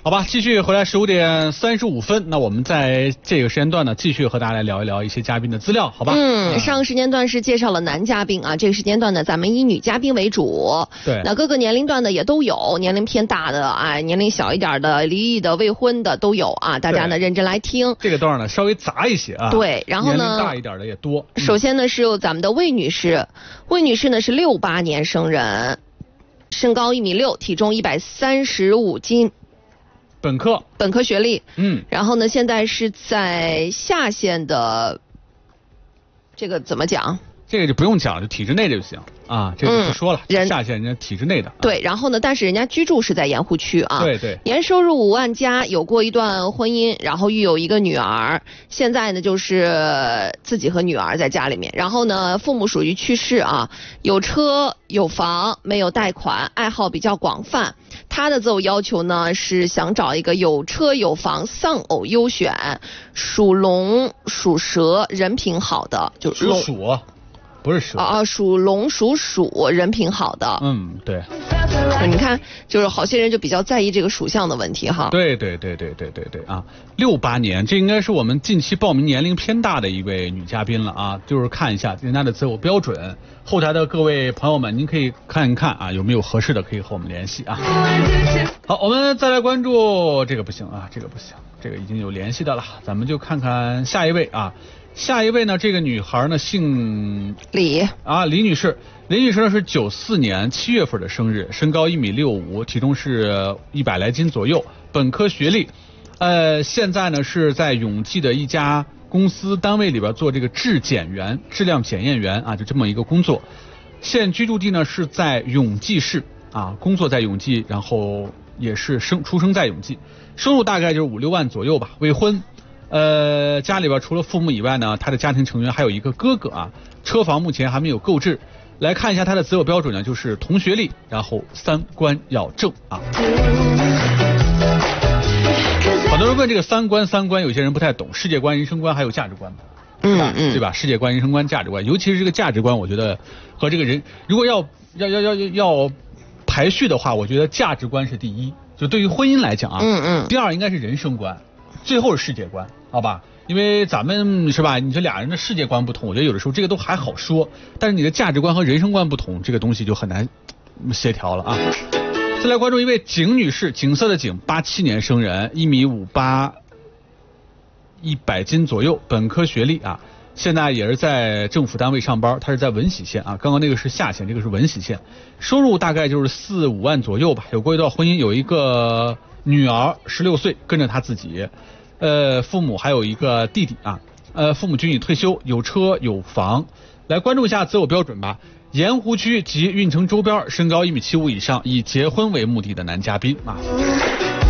好吧，继续回来15点35分，那我们在这个时间段呢，继续和大家来聊一聊一些嘉宾的资料，好吧？ 上个时间段是介绍了男嘉宾啊，这个时间段呢，咱们以女嘉宾为主。 对， 那各个年龄段的也都有，年龄偏大的啊，年龄小一点的，离异的、未婚的都有啊，大家呢认真来听。 这个段呢稍微杂一些啊。 对，然后呢， 年龄大一点的也多。 首先呢是有咱们的魏女士，魏女士呢是68年生人，身高1.6米，体重135斤。本科学历，然后呢，现在是在下县的，这个怎么讲？ 这个就不用讲了，就体制内就行啊，这个不说了，下县人家体制内的。 对，然后呢，但是人家居住是在盐湖区啊。 对对。 年收入5万加，有过一段婚姻，然后育有一个女儿，现在呢就是自己和女儿在家里面，然后呢父母属于去世啊，有车有房，没有贷款，爱好比较广泛。他的择偶要求呢是想找一个有车有房，丧偶优选，属龙属蛇，人品好的，就是属。不是蛇属龙属鼠，人品好的。 对。 你看，就是好些人就比较在意这个属相的问题哈。 对啊，68年，这应该是我们近期报名年龄偏大的一位女嘉宾了啊。就是看一下人家的择偶标准，后台的各位朋友们，您可以看一看啊，有没有合适的可以和我们联系啊。好，我们再来关注这个不行啊，这个不行，这个已经有联系的了，咱们就看看下一位啊。下一位呢，这个女孩呢姓李啊，李女士。李女士呢是94年7月份的生日，身高1.65米，体重是100来斤左右，本科学历。现在呢是在永济的一家公司单位里边做这个质检员、质量检验员啊，就这么一个工作。现居住地呢是在永济市啊，工作在永济，然后也是出生在永济，收入大概就是5、6万左右吧，未婚。家里边除了父母以外呢，他的家庭成员还有一个哥哥啊。车房目前还没有购置。来看一下他的择偶标准呢，就是同学历，然后3观要正啊。很多人问这个三观，有些人不太懂，世界观、人生观还有价值观嘛，是吧？对吧？世界观、人生观、价值观，尤其是这个价值观，我觉得和这个人如果要排序的话，我觉得价值观是第一，就对于婚姻来讲啊，第二应该是人生观。最后是世界观，好吧？因为咱们是吧，你这俩人的世界观不同，我觉得有的时候这个都还好说，但是你的价值观和人生观不同，这个东西就很难协调了啊。再来关注一位景女士，景色的景，87年生人，1.58米，100斤左右，本科学历啊，现在也是在政府单位上班，她是在闻喜县啊，刚刚那个是下县，这个是闻喜县，收入大概就是4、5万左右吧，有过一段婚姻，有一个女儿16岁，跟着她自己。父母还有一个弟弟啊，父母均已退休，有车有房。来关注一下择偶标准吧。盐湖区及运城周边，身高1.75米以上，以结婚为目的的男嘉宾啊。